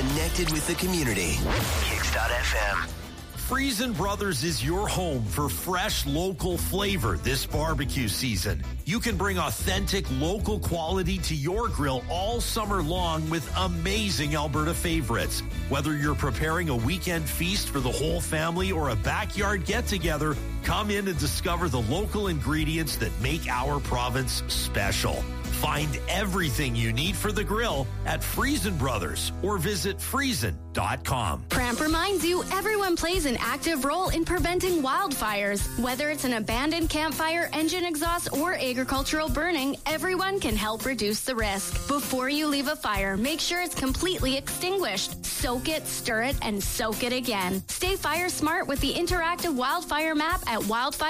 connected with the community. Kicks.fm. Friesen Brothers is your home for fresh local flavor this barbecue season. You can bring authentic local quality to your grill all summer long with amazing Alberta favorites. Whether you're preparing a weekend feast for the whole family or a backyard get-together, come in and discover the local ingredients that make our province special. Find everything you need for the grill at Friesen Brothers or visit friesen.com. Pramp reminds you everyone plays an active role in preventing wildfires. Whether it's an abandoned campfire, engine exhaust, or agricultural burning, everyone can help reduce the risk. Before you leave a fire, make sure it's completely extinguished. Soak it, stir it, and soak it again. Stay fire smart with the interactive wildfire map at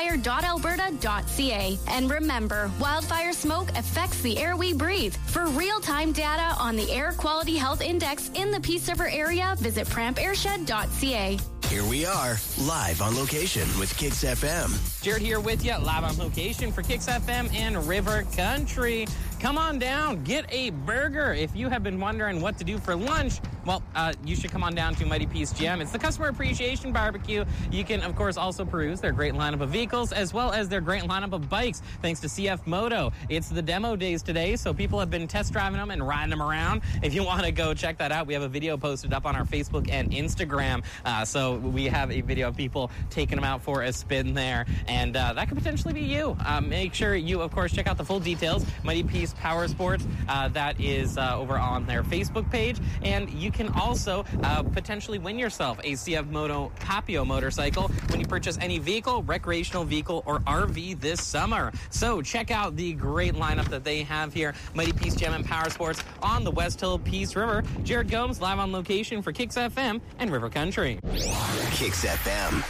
wildfire.alberta.ca. And remember, wildfire smoke affects the air we breathe. For real-time data on the Air Quality Health Index in the Peace River area, visit prampairshed.ca. Here we are, live on location with Kicks FM. Jared here with you, live on location for Kicks FM and River Country. Come on down, get a burger. If you have been wondering what to do for lunch, well, you should come on down to Mighty Peace GM. It's the Customer Appreciation Barbecue. You can, of course, also peruse their great lineup of vehicles as well as their great lineup of bikes, thanks to CF Moto. It's the demo days today, so people have been test driving them and riding them around. If you want to go check that out, we have a video posted up on our Facebook and Instagram. So we have a video of people taking them out for a spin there, and that could potentially be you. Make sure you, of course, check out the full details. Mighty Peace Power Sports, that is over on their Facebook page, and you can also potentially win yourself a CF Moto Papio motorcycle when you purchase any vehicle, recreational vehicle, or RV this summer. So check out the great lineup that they have here. Mighty Peace Gem and Power Sports on the West Hill Peace River. Jared Gomes live on location for Kicks FM and River Country. Kicks FM.